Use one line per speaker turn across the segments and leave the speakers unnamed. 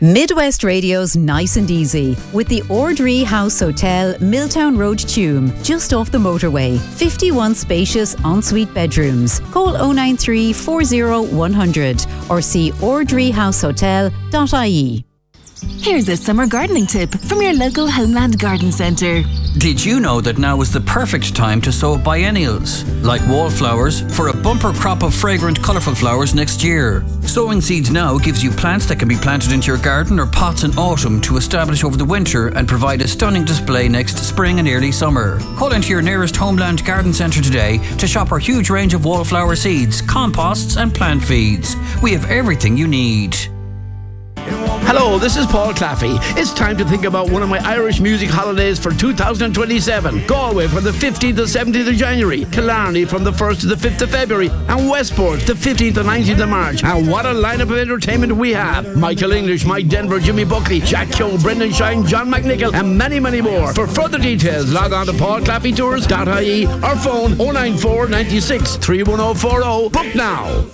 Midwest Radio's Nice and Easy with the Ordree House Hotel, Milltown Road, Tuam, just off the motorway. 51 spacious ensuite bedrooms. Call 093 40 100 or see ordreehousehotel.ie.
Here's a summer gardening tip from your local Homeland Garden Centre.
Did you know that now is the perfect time to sow biennials, like wallflowers, for a bumper crop of fragrant, colourful flowers next year? Sowing seeds now gives you plants that can be planted into your garden or pots in autumn to establish over the winter and provide a stunning display next spring and early summer. Call into your nearest Homeland Garden Centre today to shop our huge range of wallflower seeds, composts and plant feeds. We have everything you need.
Hello, this is Paul Claffey. It's time to think about one of my Irish music holidays for 2027. Galway from the 15th to 17th of January, Killarney from the 1st to the 5th of February, and Westport the 15th to 19th of March. And what a lineup of entertainment we have. Michael English, Mike Denver, Jimmy Buckley, Jack Keogh, Brendan Shine, John McNichol, and many, many more. For further details, log on to paulclaffeytours.ie or phone 094 96 31040. Book now.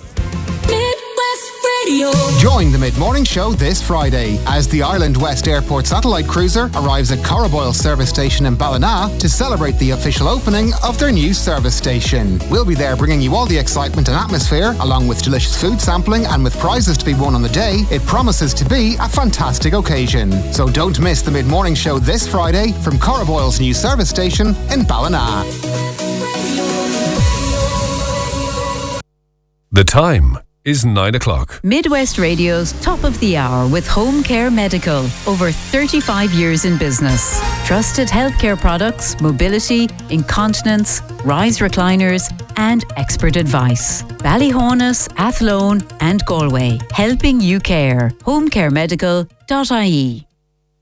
Join the Mid-Morning Show this Friday as the Ireland West Airport satellite cruiser arrives at Corriboyle service station in Ballina to celebrate the official opening of their new service station. We'll be there bringing you all the excitement and atmosphere, along with delicious food sampling, and with prizes to be won on the day. It promises to be a fantastic occasion. So don't miss the Mid-Morning Show this Friday from Corriboyle's new service station in Ballina.
The time is 9 o'clock.
Midwest Radio's Top of the Hour with Home Care Medical. Over 35 years in business. Trusted healthcare products, mobility, incontinence, rise recliners and expert advice. Ballyhonus, Athlone and Galway. Helping you care. homecaremedical.ie.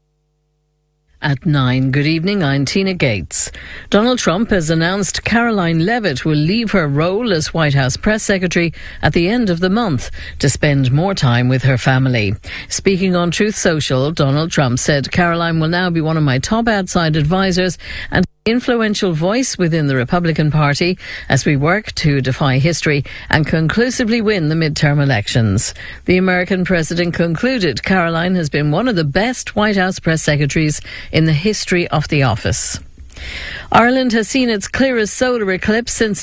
At 9, good evening, I'm Tina Gates. Donald Trump has announced Caroline Leavitt will leave her role as White House press secretary at the end of the month to spend more time with her family. Speaking on Truth Social, Donald Trump said Caroline will now be one of my top outside advisors and influential voice within the Republican Party as we work to defy history and conclusively win the midterm elections. The American president concluded Caroline has been one of the best White House press secretaries in the history of the office. Ireland has seen its clearest solar eclipse since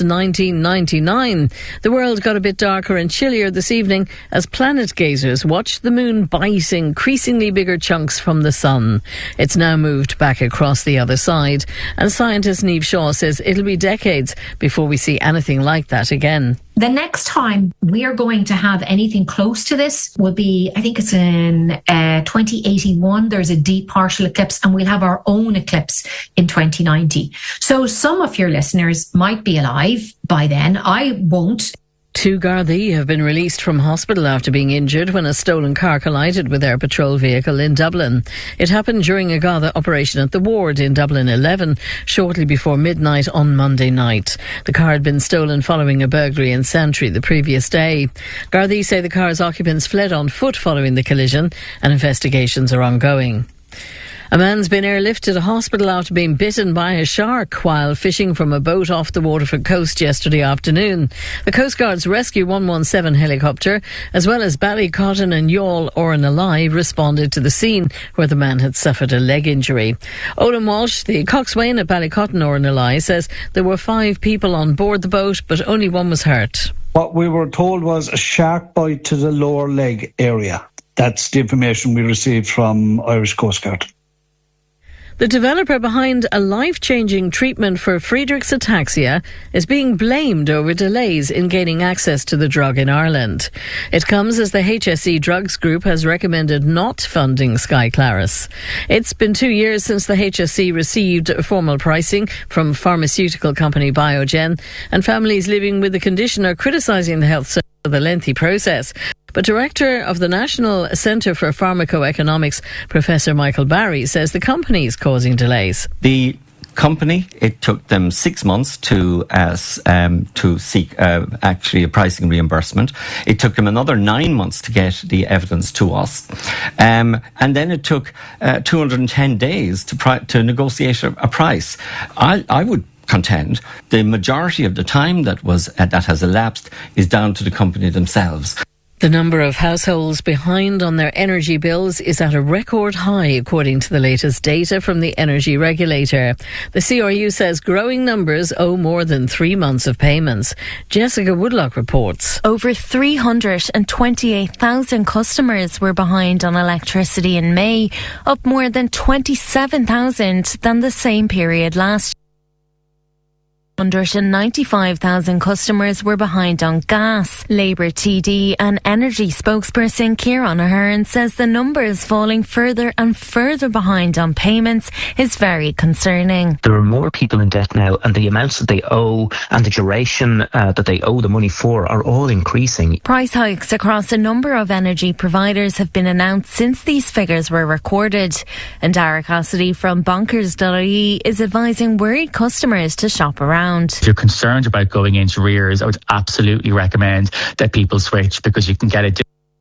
1999. The world got a bit darker and chillier this evening as planet gazers watched the moon bite increasingly bigger chunks from the sun. It's now moved back across the other side, and scientist Niamh Shaw says it'll be decades before we see anything like that again.
The next time we are going to have anything close to this will be, I think it's in 2081. There's a deep partial eclipse, and we'll have our own eclipse in 2090. So some of your listeners might be alive by then. I won't.
Two Gardaí have been released from hospital after being injured when a stolen car collided with their patrol vehicle in Dublin. It happened during a Garda operation at the ward in Dublin 11, shortly before midnight on Monday night. The car had been stolen following a burglary in Santry the previous day. Gardaí say the car's occupants fled on foot following the collision, and investigations are ongoing. A man's been airlifted to hospital after being bitten by a shark while fishing from a boat off the Waterford coast yesterday afternoon. The Coast Guard's Rescue 117 helicopter, as well as Ballycotton and Youghal Oranalai, responded to the scene where the man had suffered a leg injury. Olin Walsh, the coxswain at Ballycotton Oranalai, says there were 5 people on board the boat, but only one was hurt.
What we were told was a shark bite to the lower leg area. That's the information we received from Irish Coast Guard.
The developer behind a life-changing treatment for Friedreich's ataxia is being blamed over delays in gaining access to the drug in Ireland. It comes as the HSE Drugs Group has recommended not funding Skyclarys. It's been 2 years since the HSE received formal pricing from pharmaceutical company Biogen, and families living with the condition are criticising the health service for the lengthy process. But Director of the National Centre for Pharmacoeconomics, Professor Michael Barry, says the company is causing delays.
The company, it took them 6 months to seek actually a pricing reimbursement. It took them another 9 months to get the evidence to us. And then it took 210 days to negotiate a price. I would contend the majority of the time that has elapsed is down to the company themselves.
The number of households behind on their energy bills is at a record high, according to the latest data from the energy regulator. The CRU says growing numbers owe more than 3 months of payments. Jessica Woodlock reports.
Over 328,000 customers were behind on electricity in May, up more than 27,000 than the same period last year. 195,000 customers were behind on gas. Labour TD and energy spokesperson Kieran Ahern says the numbers falling further and further behind on payments is very concerning.
There are more people in debt now, and the amounts that they owe and the duration that they owe the money for are all increasing.
Price hikes across a number of energy providers have been announced since these figures were recorded. And Dara Cassidy from bonkers.ie is advising worried customers to shop around.
If you're concerned about going into arrears, I would absolutely recommend that people switch, because you can get a